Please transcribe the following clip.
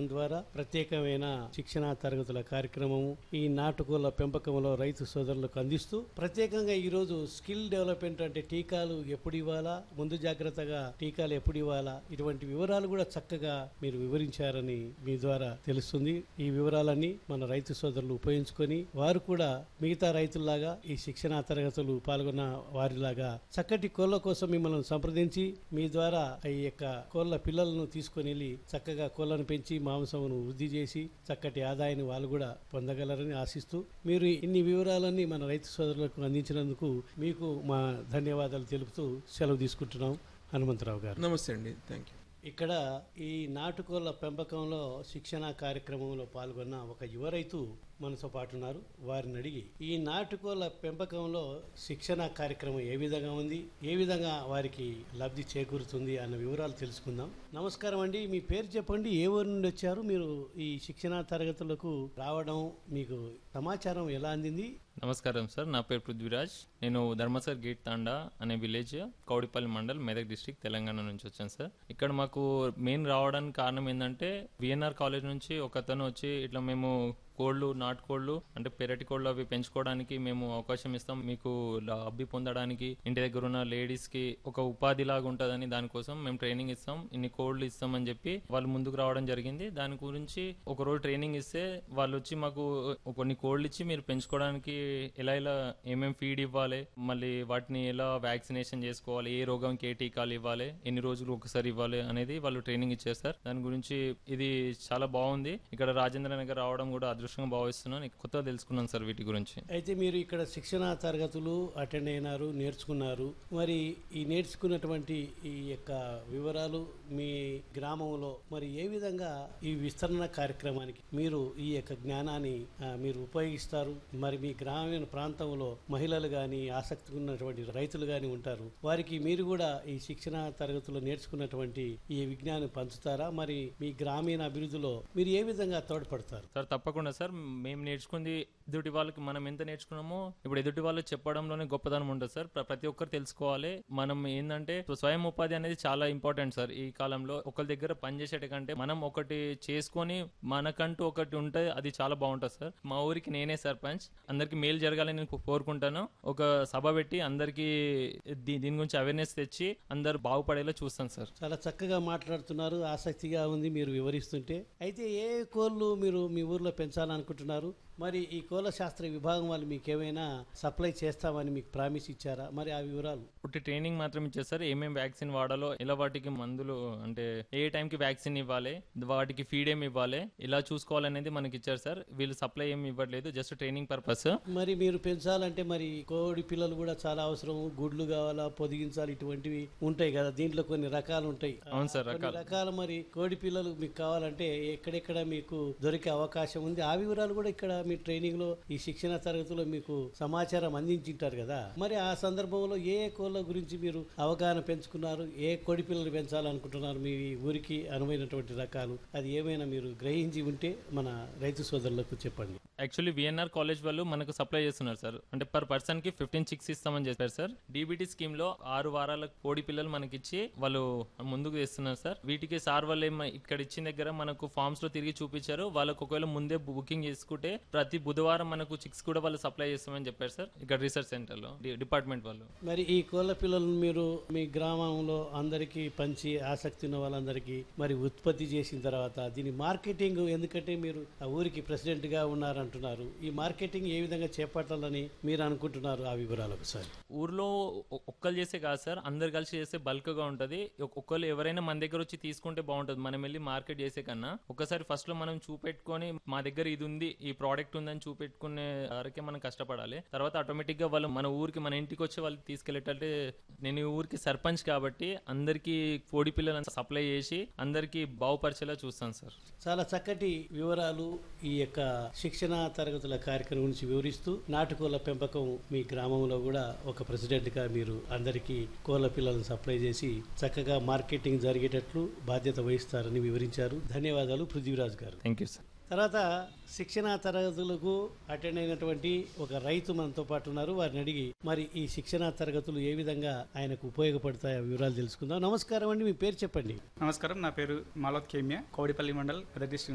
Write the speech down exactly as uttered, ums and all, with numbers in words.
ద్వారా ప్రత్యేకమైన శిక్షణా తరగతుల కార్యక్రమము ఈ నాటుకోళ్ల పెంపకంలో రైతు సోదరులకు అందిస్తూ ప్రత్యేకంగా ఈ రోజు స్కిల్ డెవలప్మెంట్ అంటే టీకాలు ఎప్పుడు ఇవ్వాలా, ముందు జాగ్రత్తగా టీకాలు ఎప్పుడు ఇవ్వాలా, ఇటువంటి వివరాలు కూడా చక్కగా మీరు వివరించారని మీ ద్వారా తెలుస్తుంది. ఈ వివరాలన్నీ మన రైతు సోదరులు ఉపయోగించుకొని వారు కూడా మిగతా రైతుల్లాగా ఈ శిక్షణా తరగతులు పాల్గొన్న వారిలాగా చక్కటి కోళ్ల కోసం మిమ్మల్ని సంప్రదించి మీ ద్వారా ఈ యొక్క కోళ్ల పిల్లలను తీసుకొని వెళ్ళి చక్కగా కోళ్లను పెంచి మాంసమును వృద్ధి చేసి చక్కటి ఆదాయాన్ని వాళ్ళు కూడా పొందగలరని ఆశిస్తూ మీరు ఇన్ని వివరాలన్నీ మన రైతు సోదరులకు అందించినందుకు మీకు మా ధన్యవాదాలు తెలుపుతూ సెలవు తీసుకుంటున్నాం. హనుమంతరావు గారు నమస్తే అండి. Thank you. ఇక్కడ ఈ నాటుకోళ్ల పెంపకంలో శిక్షణా కార్యక్రమంలో పాల్గొన్న ఒక యువ రైతు మనతో పాటు ఉన్నారు. వారిని అడిగి ఈ నాటుకోళ్ల పెంపకంలో శిక్షణా కార్యక్రమం ఏ విధంగా ఉంది, ఏ విధంగా వారికి లబ్ధి చేకూరుతుంది అన్న వివరాలు తెలుసుకుందాం. నమస్కారం అండి, మీ పేరు చెప్పండి, ఏ ఊరు నుండి వచ్చారు, మీరు ఈ శిక్షణా తరగతులకు రావడం మీకు సమాచారం ఎలా అందింది? నమస్కారం సార్, నా పేరు పృథ్వీరాజ్. నేను ధర్మసర్ గేట్ తాండా అనే విలేజ్ కౌడిపల్లి మండల్ మెదక్ డిస్ట్రిక్ట్ తెలంగాణ నుంచి వచ్చాను సార్. ఇక్కడ మాకు మెయిన్ రావడానికి కారణం ఏంటంటే విఎన్ఆర్ కాలేజ్ నుంచి ఒక అతను వచ్చి ఇట్లా మేము కోళ్ళు నాటుకోళ్ళు అంటే పెరటి కోళ్ళు అవి పెంచుకోవడానికి మేము అవకాశం ఇస్తాం, మీకు లబ్ధి పొందడానికి ఇంటి దగ్గర ఉన్న లేడీస్ కి ఒక ఉపాధి లాగా ఉంటుందని దానికోసం మేము ట్రైనింగ్ ఇస్తాం, ఇన్ని కోళ్ళు ఇస్తామని చెప్పి వాళ్ళు ముందుకు రావడం జరిగింది. దాని గురించి ఒక రోజు ట్రైనింగ్ ఇస్తే వాళ్ళు వచ్చి మాకు కొన్ని కోళ్ళు ఇచ్చి మీరు పెంచుకోవడానికి ఎలా ఎలా ఏమేమి ఫీడ్ ఇవ్వాలి, మళ్ళీ వాటిని ఎలా వ్యాక్సినేషన్ చేసుకోవాలి, ఏ రోగంకి ఏ టీకాలు ఇవ్వాలి, ఎన్ని రోజులు ఒకసారి ఇవ్వాలి అనేది వాళ్ళు ట్రైనింగ్ ఇచ్చారు సార్. దాని గురించి ఇది చాలా బాగుంది. ఇక్కడ రాజేంద్ర నగర్ రావడం కూడా అదృష్టంగా భావిస్తున్నాను. కొత్తగా తెలుసుకున్నాను సార్ వీటి గురించి. అయితే మీరు ఇక్కడ శిక్షణా తరగతులు అటెండ్ అయినారు, నేర్చుకున్నారు. మరి ఈ నేర్చుకున్నటువంటి ఈ యొక్క వివరాలు మీ గ్రామంలో మరి ఏ విధంగా ఈ విస్తరణ కార్యక్రమానికి మీరు ఈ యొక్క జ్ఞానాన్ని మీరు ఉపయోగిస్తారు? మరి మీ గ్రామీణ ప్రాంతంలో మహిళలు కానీ ఆసక్తి ఉన్నటువంటి రైతులు కానీ ఉంటారు, వారికి మీరు కూడా ఈ శిక్షణా తరగతులు నేర్చుకున్నటువంటి ఈ విజ్ఞానం పంచుతారా? మరి మీ గ్రామీణ అభివృద్ధిలో మీరు ఏ విధంగా తోడ్పడతారు? సార్ తప్పకుండా సార్, మేము నేర్చుకుంది ఎదుటి వాళ్ళకి మనం ఎంత నేర్చుకున్నామో ఇప్పుడు ఎదుటి వాళ్ళు చెప్పడంలోనే గొప్పదనం ఉంటుంది సార్. ప్రతి ఒక్కరు తెలుసుకోవాలి. మనం ఏంటంటే స్వయం ఉపాధి అనేది చాలా ఇంపార్టెంట్ సార్. ఈ కాలంలో ఒకరి దగ్గర పనిచేసేట కంటే మనం ఒకటి చేసుకొని మనకంటూ ఒకటి ఉంటే అది చాలా బాగుంటుంది సార్. మా ఊరికి నేనే సర్పంచ్, అందరికి మేలు జరగాలని నేను కోరుకుంటాను. ఒక సభ పెట్టి అందరికి దీని గురించి అవేర్నెస్ తెచ్చి అందరు బాగుపడేలా చూస్తాను సార్. చాలా చక్కగా మాట్లాడుతున్నారు, ఆసక్తిగా ఉంది మీరు వివరిస్తుంటే. అయితే ఏ కోళ్ళు మీరు మీ ఊర్లో పెంచాలనుకుంటున్నారు? మరి ఈ కోళ్ళ శాస్త్ర విభాగం వాళ్ళు మీకు ఏమైనా సప్లై చేస్తామని మీకు ప్రామిస్ ఇచ్చారా? మరి ఆ వివరాలు ఒకటి ట్రైనింగ్ మాత్రం ఇచ్చారు సార్. ఏమేమి వ్యాక్సిన్ వాడాలో, ఎలా వాటికి మందులు అంటే ఏ టైంకి వ్యాక్సిన్ ఇవ్వాలి, వాటికి ఫీడ్ ఏమి ఇవ్వాలి, ఇలా చూసుకోవాలనేది మనకి ఇచ్చారు సార్. వీళ్ళు సప్లై ఏమి ఇవ్వట్లేదు, జస్ట్ ట్రైనింగ్ పర్పస్. మరి మీరు పెంచాలంటే మరి కోడి పిల్లలు కూడా చాలా అవసరం, గుడ్లు కావాలా, పొదిగించాలి, ఇటువంటివి ఉంటాయి కదా. దీంట్లో కొన్ని రకాలు ఉంటాయి. అవును సార్, రకాలు. మరి కోడి పిల్లలు మీకు కావాలంటే ఎక్కడెక్కడ మీకు దొరికే అవకాశం ఉంది? ఆ వివరాలు కూడా ఇక్కడ మీ ట్రైనింగ్ లో ఈ శిక్షణ తరగతిలో మీకు సమాచారం అందించింటారు కదా. మరి ఆ సందర్భంలో ఏ కోళ్ళ గురించి మీరు అవగాహన పెంచుకున్నారు, ఏ కోడి పిల్లలు పెంచాలనుకుంటున్నారు, మీ ఊరికి అనువైనటువంటి రకాలు అది ఏమైనా మీరు గ్రహించి ఉంటే మన రైతు సోదరులకు చెప్పండి. యాక్చువల్లీ విఎన్ఆర్ కాలేజ్ వాళ్ళు మనకు సప్లై చేస్తున్నారు సార్. అంటే పర్ పర్సన్ కి ఫిఫ్టీన్ చిక్స్ ఇస్తామని చెప్పారు సార్. డీబీటీ స్కీమ్ లో ఆరు వారాల కోడి పిల్లలు మనకి ఇచ్చి వాళ్ళు ముందుకు తెస్తున్నారు సార్. వీటికి సార్ వాళ్ళు ఇక్కడ ఇచ్చిన దగ్గర మనకు ఫార్మ్స్ లో తిరిగి చూపించారు. వాళ్ళకు ఒకవేళ ముందే బుకింగ్ చేసుకుంటే ప్రతి బుధవారం మనకు చిక్స్ కూడా వాళ్ళు సప్లై చేస్తామని చెప్పారు సార్ ఇక్కడ రీసెర్చ్ సెంటర్ లో డిపార్ట్మెంట్ వాళ్ళు. మరి ఈ కోళ్ళ పిల్లలను మీరు మీ గ్రామంలో అందరికీ పంచి ఆసక్తి ఉన్న వాళ్ళందరికీ మరి ఉత్పత్తి చేసిన తర్వాత దీని మార్కెటింగ్, ఎందుకంటే మీరు ఆ ఊరికి ప్రెసిడెంట్ గా ఉన్నారంటున్నారు, ఈ మార్కెటింగ్ ఏ విధంగా చేపట్టాలని మీరు అనుకుంటున్నారు? ఆ వివరాలు ఒకసారి. ఊర్లో ఒక్కరు చేసే కాదు సార్, అందరు కలిసి చేస్తే బల్క్ గా ఉంటది. ఒక్కరు ఎవరైనా మన దగ్గర వచ్చి తీసుకుంటే బాగుంటది. మనం వెళ్ళి మార్కెట్ చేసే కన్నా ఒకసారి ఫస్ట్ లో మనం చూపెట్టుకొని మా దగ్గర ఇది ఉంది, ఈ ప్రోడక్ట్ ఉందని చూపెట్టుకునే వరకే మనం కష్టపడాలి. తర్వాత ఆటోమేటిక్ గా వాళ్ళు మన ఊరికి మన ఇంటికి వచ్చి వాళ్ళు తీసుకెళ్లేటట్టే. నేను ఈ ఊరికి సర్పంచ్ కాబట్టి అందరికి కోడి పిల్లలను సప్లై చేసి అందరికి బాగుపరిచేలా చూస్తాను సార్. చాలా చక్కటి వివరాలు ఈ యొక్క శిక్షణ తరగతుల కార్యక్రమం గురించి వివరిస్తూ నాటుకోళ్ల పెంపకం మీ గ్రామంలో కూడా ఒక ప్రెసిడెంట్ గా మీరు అందరికీ కోళ్ల పిల్లలను సప్లై చేసి చక్కగా మార్కెటింగ్ జరిగేటట్లు బాధ్యత వహిస్తారని వివరించారు. ధన్యవాదాలు పృథ్వీరాజ్ గారు. Thank you sir. తర్వాత శిక్షణా తరగతులకు అటెండ్ అయినటువంటి ఒక రైతు మనతో పాటు ఉన్నారు. వారిని అడిగి మరి ఈ శిక్షణా తరగతులు ఏ విధంగా ఆయనకు ఉపయోగపడతాయో వివరాలు తెలుసుకుందాం. నమస్కారం అండి, మీ పేరు చెప్పండి. నమస్కారం, నా పేరు మాలోత్ కేమియా, కౌడిపల్లి మండల్, మెదక్ డిస్ట్రిక్ట్